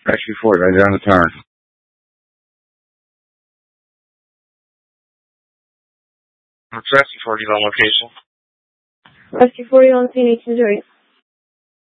Rescue 40, right down the turn. It's Rescue 40 on location. Rescue 40 on scene, 820.